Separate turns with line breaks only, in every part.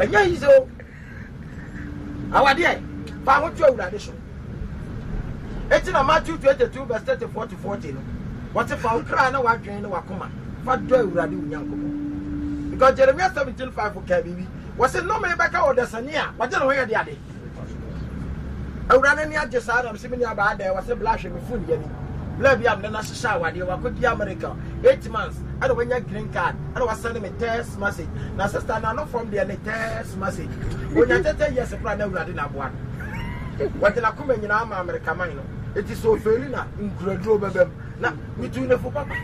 And yeah, he's all our dear. Found you radish. It's in a Matthew 22, verse 34 to 40. What's a found crown or what drain or Wakuma? What do you radu young? Because Jeremiah 17:5 for Kabi was a no man back out the Sania, but don't hear the other. I ran near just out of Similia bad there was a blush in food getting. Blabby am the national shower, you were good America. 8 months, I don't want your green card. I was sending a test message. Now, sister, I'm not from the test message. When you tell yes, a plan, I didn't have one. What did I come in America? It is so failing, incredible. Now, we do the for papa.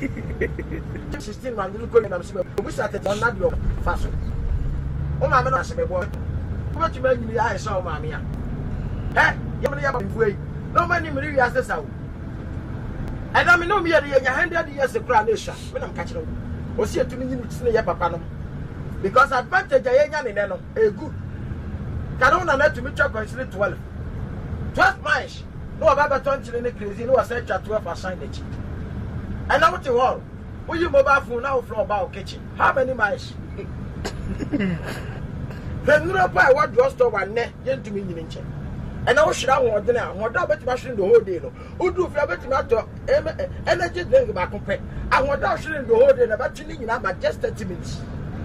16 man, little calling them. We started on that your fashion. Oh, my man, I said, boy, what you make me? I saw mammy. Eh, you have way. No money, Maria, as the sound. And I know me at the 100 years of coronation when I'm catching them. Was here to me in the papa. Because advantage I ain't in a good. Canona let to me chop and sleep 12. 12 miles. No, about 20 in the crazy, no, I said 12 assigned it. And now what you all? Will you mobile phone now from about kitchen? How many miles? Then no pie what drugstore one net, to me in check. And I should have one dinner, what about machine the whole day? Who do for energy drink back compare? I want out the whole day about chilling in about just 30 minutes.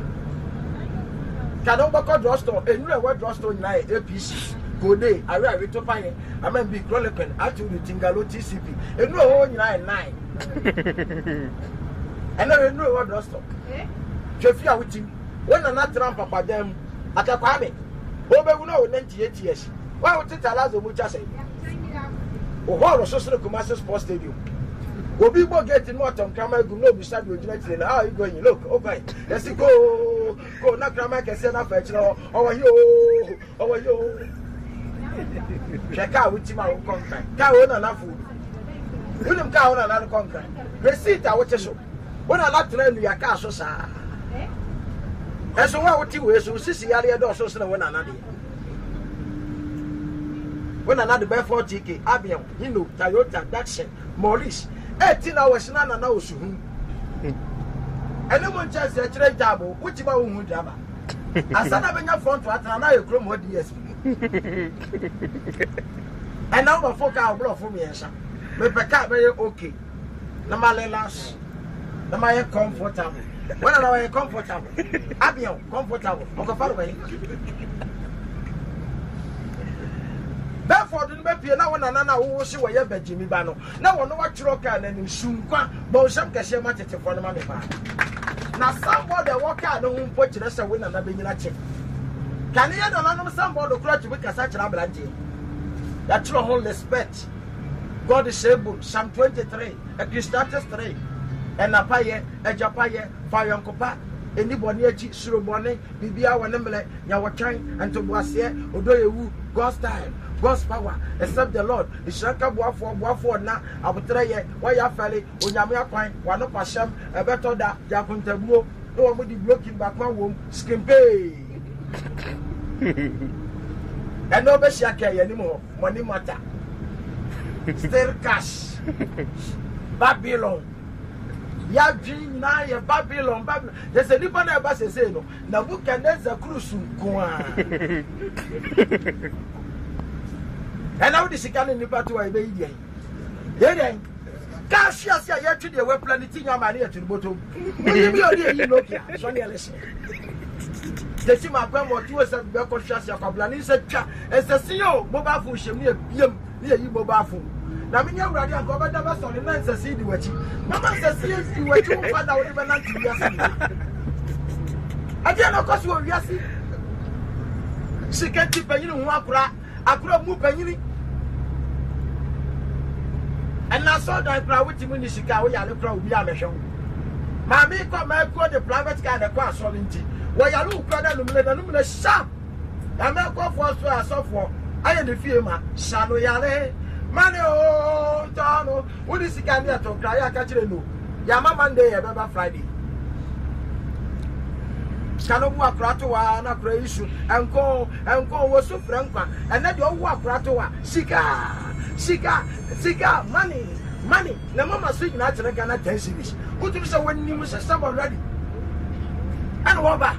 Canova drugstore, and you what drugstore in APC. Good day, I read to find it. I mean, be Grolican, actually, Tingalo TCP, and no 9. And I know what drugstore. Jeffia with him. When I'm not tramp up at them at a Kwame. Over we know 98 years. Why would it allow the much say? Oh, what social commercial sports stadium? Will people getting more on camera? Go no beside you. How are you going? Look, okay. Let's go. Go, not camera can send up at you. Over you. Check out with him our contract. Cow on enough food. William cow on another contract. Receipt our show. When I like to learn your car, so sir. And so, what you wish to see area door so when another. When another Bedford TK, Abion, Hino, Toyota, Daxon, Maurice, 18 hours, none and knows whom. And no one just a trade double, which you won't have. I said, I'm in your front to another chrome what yes. And now my folk are blow for me, sir. But the cat very okay. No matter last, no matter comfortable. When I am comfortable, Abion, comfortable, or far away. Therefore, the baby now one another who see where you be Jimmy Bano. Now one what you can and soon qua, but some can share much for the money. Now somebody walk out and put you as a winner and being a check. Can you know somebody cry to make a such an avalanche? That true whole respect. God is able, Psalm 23, Ecclesiastes 3, and a paye, a japaye, fire and copa. Anybody suru bonnet, Bibia, one emblem, Yawatang, and to Boisier, Odoyewu, God's time. God's power, except the Lord. The Shaka Boafo now, I will try it. Why you fairly, when you are fine, one of Hashem, a better that Japuntabu, no one will be blocking back my womb, skin pay. And no Beshaka anymore, money matter. Still cash. Babylon. Yajin na Babylon. There's a different about say no. Nebuchadnezzar cruise and now this is coming to a baby. Then, cash yes, I to the web planet in your money to the bottom. You look here, Sonny Ellison. The Sima Pemo, 2 years of conscious of Blani said, as the CEO, mobile phone, near you mobile phone. Now, when you're ready, I'm going to have a nice to see the watching. Mamma says, you were too far out even until yesterday. I dare not cost you a yassi. She can't keep a Wakra, I could have moved penny. And I saw that crowd with him in the Chicago, and the crowd be a show. Mammy got my the private car, the car sovereignty. Why I look at the sharp. I'm not going for a software. I am the firma, Shano Yale. Money, oh, Tano. What is the candidate to cry? I catch you. Yama Monday, Baba Friday. Kanowa Kratoa, na issue, and go was so frank, and then you walk Kratoa, Sika, money. The mama speaking at the Ghana 10 series. Who do you say when you was a summer ready? And what